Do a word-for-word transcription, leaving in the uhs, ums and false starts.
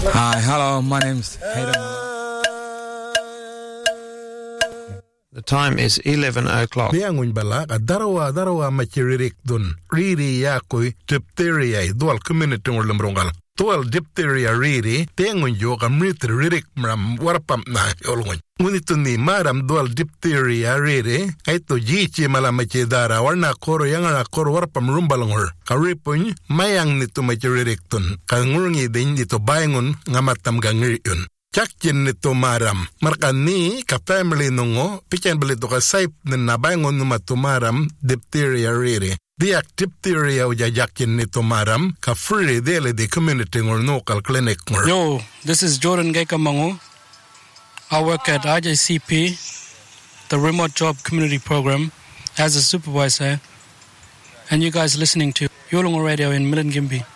Hi, hello, my name's Hayden. The time is eleven o'clock. Biangun bala darawa darawa machiririk dun riri yakoi diphtheria dual community ngolumrongal. Dual diphtheria riri tengun yoga mritririk mram warpam na olgun. Unituni maram dual diphtheria riri aito jichi malamachi dara warna koro yangara koro warpam rumbalongor. Karipun mayang nito machiririk dun kangurungi din nito bayangun ngamatam gangiriun. Chakchen nito maram. Markani ka family nungo, pichen balito ka saip na nabangon numatumaram diphtheria riri. Diak diphtheria uja jakchen nito maram ka free dele di community or local clinic ngor. Yo, this is Jordan Gekamango. I work at I J C P, the Remote Job Community Program, as a supervisor. And you guys listening to Yolongo Radio in Milingimbi.